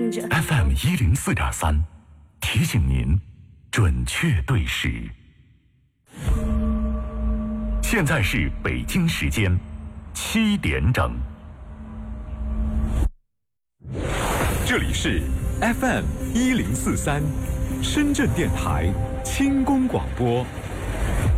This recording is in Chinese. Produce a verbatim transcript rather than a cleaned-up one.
听着 F M 一零四点三，提醒您准确对时。现在是北京时间七点整。 这里是 F M 一零四三，深圳电台轻功广播。